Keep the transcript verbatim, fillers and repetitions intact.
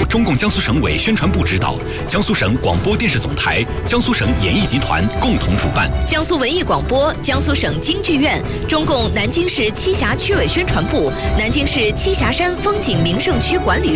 中共江苏省委宣传部指导，江苏省广播电视总台、江苏省演艺集团共同主办。 江苏文艺广播、江苏省京剧院、中共南京市栖霞区委宣传部、南京市栖霞山风景名胜区管理